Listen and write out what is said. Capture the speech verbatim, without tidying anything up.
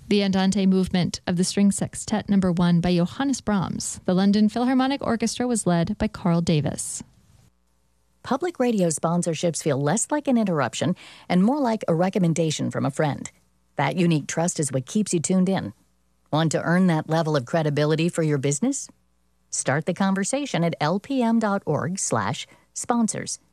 The Andante movement of the String Sextet Number One by Johannes Brahms. The London Philharmonic Orchestra was led by Carl Davis. Public radio sponsorships feel less like an interruption and more like a recommendation from a friend. That unique trust is what keeps you tuned in. Want to earn that level of credibility for your business? Start the conversation at lpm.org slash sponsors.